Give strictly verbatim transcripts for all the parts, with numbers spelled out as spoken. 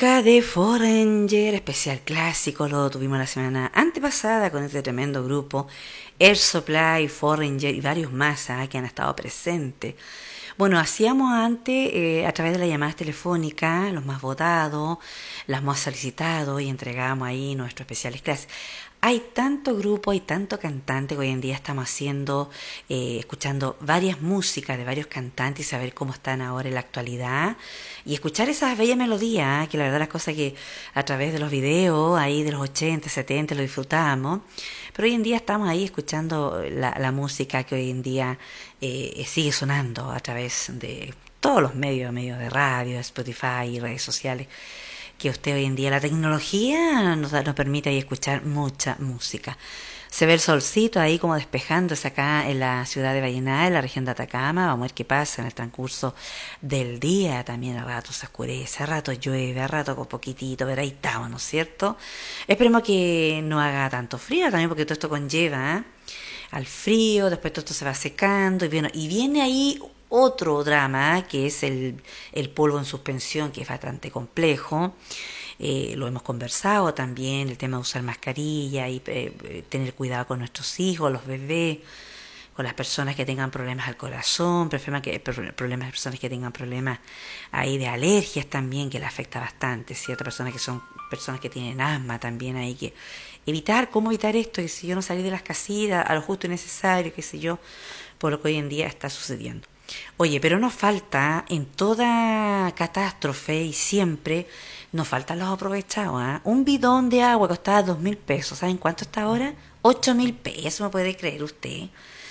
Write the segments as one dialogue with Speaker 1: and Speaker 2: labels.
Speaker 1: música de Foreigner, especial clásico, lo tuvimos la semana antepasada con este tremendo grupo, Air Supply, Foreigner y varios más ¿eh? que han estado presentes. Bueno, hacíamos antes, eh, a través de las llamadas telefónicas, los más votados, las más solicitados y entregábamos ahí nuestros especiales clases. Hay tanto grupo, hay tanto cantante que hoy en día estamos haciendo, eh, escuchando varias músicas de varios cantantes y saber cómo están ahora en la actualidad y escuchar esas bellas melodías, ¿eh? Que la verdad las cosas que a través de los videos ahí de los ochenta, setenta lo disfrutamos, pero hoy en día estamos ahí escuchando la, la música que hoy en día eh, sigue sonando a través de todos los medios, medios de radio, Spotify y redes sociales, que usted hoy en día, la tecnología nos, nos permite ahí escuchar mucha música. Se ve el solcito ahí como despejándose acá en la ciudad de Vallenar, en la región de Atacama. Vamos a ver qué pasa en el transcurso del día. También a rato se oscurece, a rato llueve, a rato con poquitito, pero ahí estamos, ¿no es cierto? Esperemos que no haga tanto frío también, porque todo esto conlleva ¿eh? al frío, después todo esto se va secando y viene, y viene ahí otro drama, que es el, el polvo en suspensión, que es bastante complejo. Eh, lo hemos conversado también, el tema de usar mascarilla y eh, tener cuidado con nuestros hijos, los bebés, con las personas que tengan problemas al corazón, problemas que, problemas de personas que tengan problemas ahí de alergias también, que le afecta bastante, ciertas personas que son personas que tienen asma también ahí, que evitar, cómo evitar esto, que si yo no salí de las casillas a lo justo y necesario, qué sé yo, por lo que hoy en día está sucediendo. Oye, pero nos falta, en toda catástrofe y siempre, nos faltan los aprovechados. ¿eh? Un bidón de agua costaba dos mil pesos. ¿Saben cuánto está ahora? Ocho mil pesos, ¿me puede creer usted?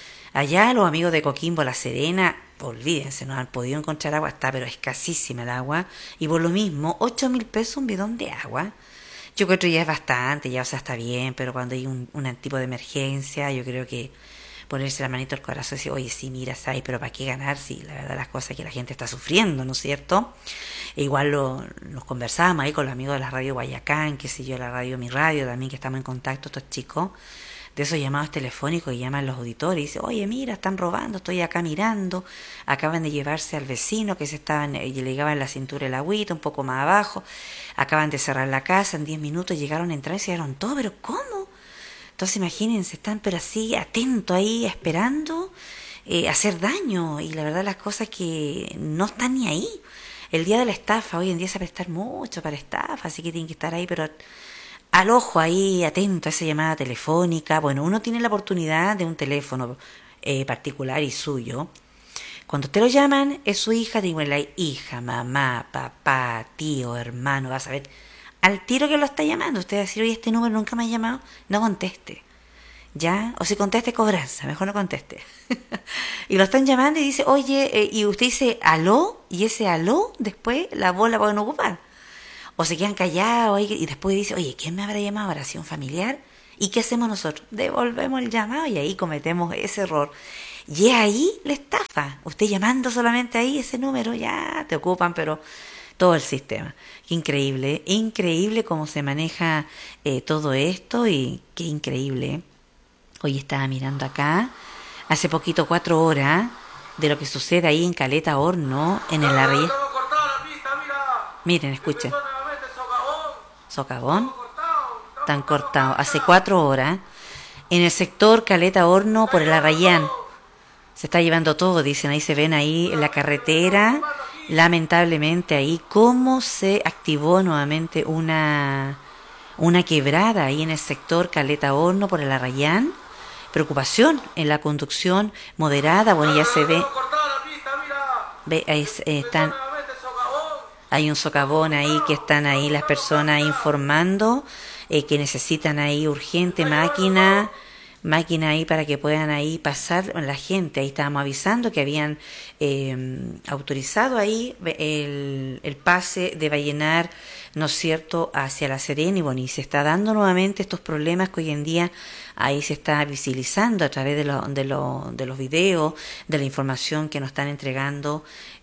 Speaker 1: Allá los amigos de Coquimbo, La Serena, olvídense, no han podido encontrar agua, está pero escasísima el agua. Y por lo mismo, ocho mil pesos un bidón de agua. Yo creo que ya es bastante, ya o sea, está bien, pero cuando hay un, un tipo de emergencia, yo creo que ponerse la manito al corazón y decir, oye, sí, mira, ¿sabes? Pero ¿para qué ganar? Sí, la verdad las cosas que la gente está sufriendo, ¿no es cierto? E igual lo, nos conversábamos ahí con los amigos de la radio Guayacán, qué sé yo, la radio Mi Radio también, que estamos en contacto, estos chicos, de esos llamados telefónicos y llaman los auditores y dicen, oye, mira, están robando, estoy acá mirando, acaban de llevarse al vecino que se estaban, y le llegaban la cintura el agüita, un poco más abajo, acaban de cerrar la casa, en diez minutos llegaron a entrar y se dieron todo, pero ¿cómo? Entonces imagínense, están pero así atentos ahí, esperando eh, hacer daño. Y la verdad las cosas que no están ni ahí. El día de la estafa, hoy en día se va a prestar mucho para estafa, así que tienen que estar ahí, pero al ojo ahí, atento a esa llamada telefónica. Bueno, uno tiene la oportunidad de un teléfono eh, particular y suyo. Cuando te lo llaman, es su hija, digo, la hija, mamá, papá, tío, hermano, vas a ver. Al tiro que lo está llamando, usted va a decir, oye, este número nunca me ha llamado, no conteste, ¿ya? O si conteste, cobranza, mejor no conteste. Y lo están llamando y dice, oye, eh, y usted dice, aló, y ese aló, después la voz la pueden ocupar. O se quedan callados y después dice, oye, ¿quién me habrá llamado? ¿Habrá sido un familiar? ¿Y qué hacemos nosotros? Devolvemos el llamado y ahí cometemos ese error. Y es ahí la estafa. Usted llamando solamente ahí ese número, ya te ocupan, pero todo el sistema. Qué increíble, increíble cómo se maneja eh, todo esto y qué increíble. Hoy estaba mirando acá, hace poquito, cuatro horas, de lo que sucede ahí en Caleta Horno, en el Arri. Miren, escuchen. Socavón. Tan cortado. Hace cuatro horas, en el sector Caleta Horno por el Arrayán. Se está llevando todo, dicen, ahí se ven ahí en la carretera. Lamentablemente ahí cómo se activó nuevamente una, una quebrada ahí en el sector Caleta Horno por el Arrayán. Preocupación en la conducción moderada, bueno, ya se ve, ve ahí están, hay un socavón ahí que están ahí las personas informando eh, que necesitan ahí urgente máquina, máquina ahí para que puedan ahí pasar la gente. Ahí estábamos avisando que habían eh, autorizado ahí el, el pase de Vallenar, ¿no es cierto?, hacia La Serena, y bueno, y se está dando nuevamente estos problemas que hoy en día ahí se está visibilizando a través de, lo, de, lo, de los videos, de la información que nos están entregando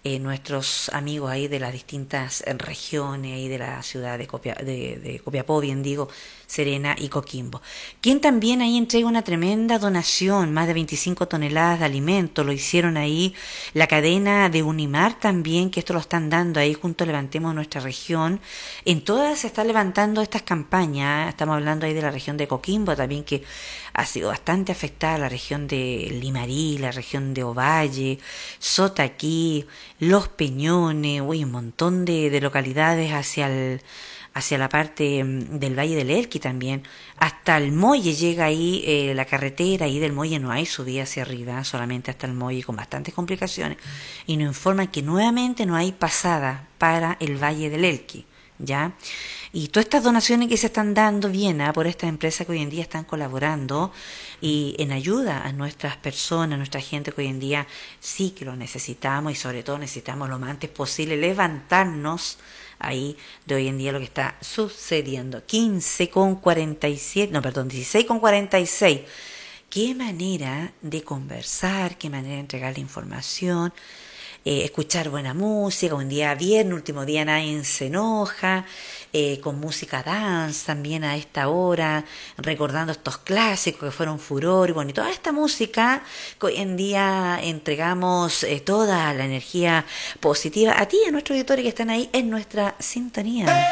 Speaker 1: eh, nuestros amigos ahí de las distintas regiones ahí de la ciudad de, Copia, de, de Copiapó, bien digo, Serena y Coquimbo, quien también ahí entrega una tremenda donación, más de veinticinco toneladas de alimentos, lo hicieron ahí la cadena de Unimar también, que esto lo están dando ahí junto a Levantemos Nuestra Región. En todas se están levantando estas campañas, estamos hablando ahí de la región de Coquimbo también, que ha sido bastante afectada, la región de Limarí, la región de Ovalle, Sotaquí, Los Peñones, uy, un montón de, de localidades hacia el hacia la parte del Valle del Elqui también, hasta el Molle llega ahí eh, la carretera, ahí del Molle no hay subida hacia arriba, solamente hasta el Molle con bastantes complicaciones, y nos informan que nuevamente no hay pasada para el Valle del Elqui, ¿ya? Y todas estas donaciones que se están dando bien ¿eh? por estas empresas que hoy en día están colaborando y en ayuda a nuestras personas, a nuestra gente que hoy en día sí que lo necesitamos y sobre todo necesitamos lo más antes posible levantarnos ahí de hoy en día lo que está sucediendo. quince con cuarenta y siete, no, perdón, dieciséis con cuarenta y seis. Qué manera de conversar, qué manera de entregar la información, eh, escuchar buena música, un día viernes, último día nadie se enoja, eh, con música dance también a esta hora, recordando estos clásicos que fueron furor y bueno, y toda esta música que hoy en día entregamos eh, toda la energía positiva a ti y a nuestros auditores que están ahí en nuestra sintonía.